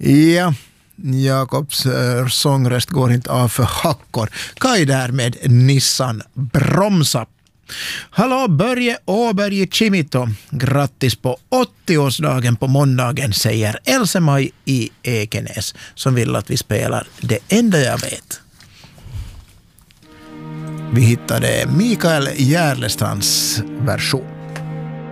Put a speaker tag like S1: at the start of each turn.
S1: Ja, Jakobs sångröst går inte av för hackor. Kaj där med Nissan bromsa. Hallå Börje Åberg i Chimito. Grattis på 80-årsdagen på måndagen, säger Else-Maj i Ekenäs som vill att vi spelar Det enda jag vet. Vi hittade Mikael Järlestrands version.